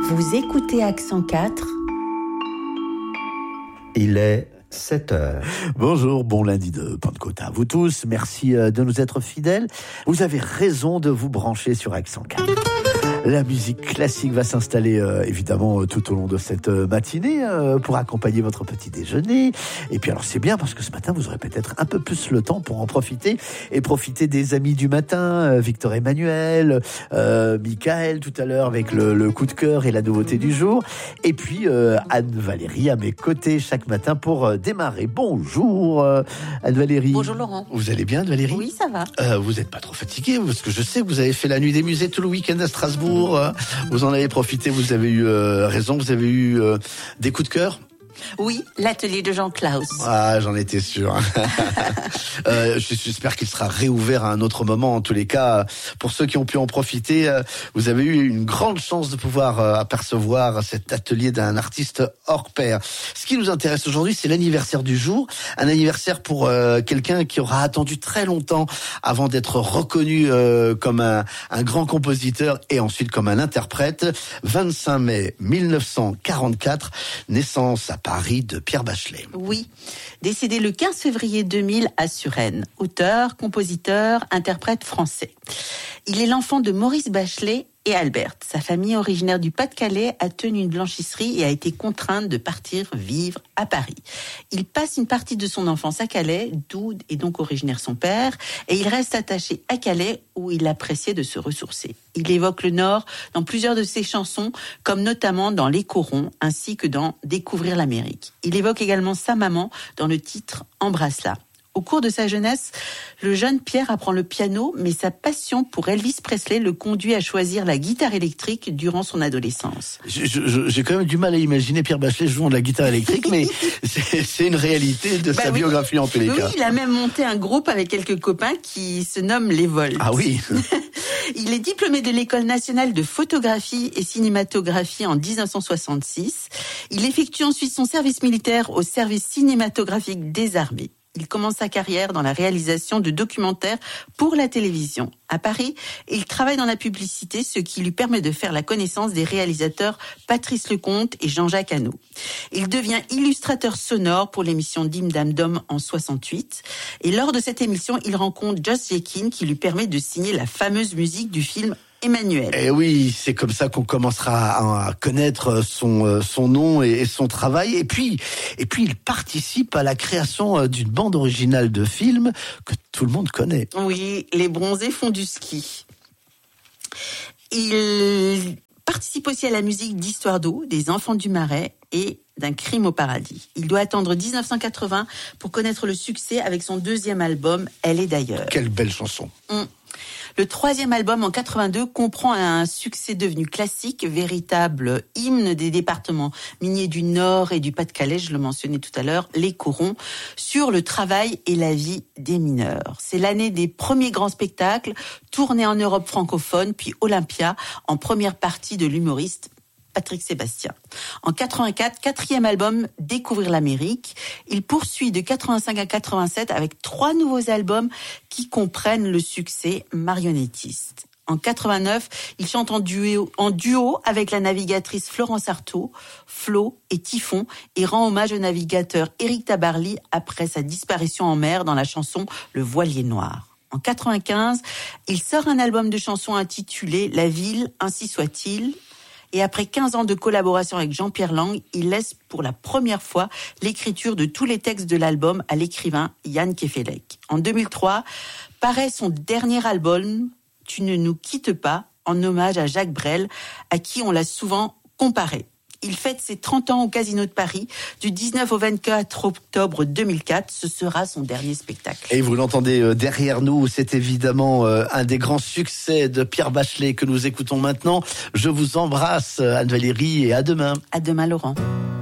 Vous écoutez Accent 4. Il est 7h. Bonjour, bon lundi de Pentecôte à vous tous. Merci de nous être fidèles. Vous avez raison de vous brancher sur Accent 4. La musique classique va s'installer évidemment tout au long de cette matinée pour accompagner votre petit déjeuner. Et puis alors c'est bien parce que ce matin vous aurez peut-être un peu plus le temps pour en profiter et profiter des amis du matin, Victor Emmanuel, Michael tout à l'heure avec le coup de cœur et la nouveauté du jour. Et puis Anne-Valérie à mes côtés chaque matin pour démarrer. Bonjour Anne-Valérie. Bonjour Laurent. Vous allez bien Anne-Valérie ? Oui, ça va. Vous n'êtes pas trop fatiguée parce que je sais que vous avez fait la nuit des musées tout le week-end à Strasbourg. Vous en avez profité, vous avez eu raison, vous avez eu des coups de cœur. Oui, l'atelier de Jean Klaus. Ah, j'en étais sûr. J'espère qu'il sera réouvert à un autre moment. En tous les cas, pour ceux qui ont pu en profiter, vous avez eu une grande chance de pouvoir apercevoir cet atelier d'un artiste hors pair. Ce qui nous intéresse aujourd'hui, c'est l'anniversaire du jour. Un anniversaire pour quelqu'un qui aura attendu très longtemps avant d'être reconnu comme un grand compositeur et ensuite comme un interprète. 25 mai 1944, naissance à Paris de Pierre Bachelet. Oui, décédé le 15 février 2000 à Suresnes. Auteur, compositeur, interprète français. Il est l'enfant de Maurice Bachelet et Alberte. Sa famille, originaire du Pas-de-Calais, a tenu une blanchisserie et a été contrainte de partir vivre à Paris. Il passe une partie de son enfance à Calais, d'où est donc originaire son père, et il reste attaché à Calais où il appréciait de se ressourcer. Il évoque le Nord dans plusieurs de ses chansons, comme notamment dans Les Corons, ainsi que dans Découvrir l'Amérique. Il évoque également sa maman dans le titre Embrasse-la. Au cours de sa jeunesse, le jeune Pierre apprend le piano, mais sa passion pour Elvis Presley le conduit à choisir la guitare électrique durant son adolescence. J'ai quand même du mal à imaginer Pierre Bachelet jouant de la guitare électrique, mais c'est une réalité de sa biographie en tous les cas. Oui, il a même monté un groupe avec quelques copains qui se nomme Les Volts. Ah oui. Il est diplômé de l'École nationale de photographie et cinématographie en 1966. Il effectue ensuite son service militaire au service cinématographique des armées. Il commence sa carrière dans la réalisation de documentaires pour la télévision. À Paris, il travaille dans la publicité, ce qui lui permet de faire la connaissance des réalisateurs Patrice Lecomte et Jean-Jacques Hano. Il devient illustrateur sonore pour l'émission Dim Dam Dom en 68. Et lors de cette émission, il rencontre Joss Jekin qui lui permet de signer la fameuse musique du film Emmanuel. Et oui, c'est comme ça qu'on commencera à connaître son nom et son travail. Et puis, il participe à la création d'une bande originale de film que tout le monde connaît. Oui, Les Bronzés font du ski. Il participe aussi à la musique d'Histoire d'eau, des Enfants du Marais et d'un Crime au paradis. Il doit attendre 1980 pour connaître le succès avec son deuxième album, Elle est d'ailleurs. Quelle belle chanson. Le troisième album, en 82, comprend un succès devenu classique, véritable hymne des départements miniers du Nord et du Pas-de-Calais, je le mentionnais tout à l'heure, Les Corons, sur le travail et la vie des mineurs. C'est l'année des premiers grands spectacles, tournés en Europe francophone, puis Olympia, en première partie de l'humoriste Patrick Sébastien. En 84, quatrième album, Découvrir l'Amérique. Il poursuit de 85 à 87 avec 3 nouveaux albums qui comprennent le succès marionnettiste. En 89, il chante en duo avec la navigatrice Florence Artaud, Flo et Typhon, et rend hommage au navigateur Éric Tabarly après sa disparition en mer dans la chanson Le Voilier Noir. En 95, il sort un album de chansons intitulé La ville, ainsi soit-il. Et après 15 ans de collaboration avec Jean-Pierre Lang, il laisse pour la première fois l'écriture de tous les textes de l'album à l'écrivain Yann Kefelec. En 2003, paraît son dernier album, Tu ne nous quittes pas, en hommage à Jacques Brel, à qui on l'a souvent comparé. Il fête ses 30 ans au Casino de Paris du 19 au 24 octobre 2004. Ce sera son dernier spectacle. Et vous l'entendez derrière nous, c'est évidemment un des grands succès de Pierre Bachelet que nous écoutons maintenant. Je vous embrasse Anne-Valérie et à demain. À demain Laurent.